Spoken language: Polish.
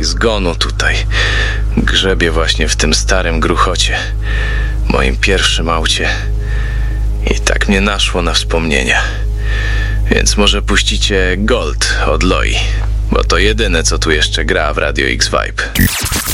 zgonu tutaj. Grzebię właśnie w tym starym gruchocie, moim pierwszym aucie. I tak mnie naszło na wspomnienia. Więc może puścicie Gold od Loi, bo to jedyne, co tu jeszcze gra w Radio X Vibe.